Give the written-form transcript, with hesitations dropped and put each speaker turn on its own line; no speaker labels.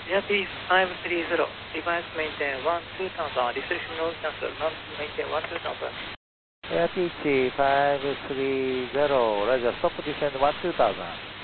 Air Peace 530, device maintain 12000, restriction noise cancel, maintain 12000.
Air Peach 530, Roger, stop descend 12000.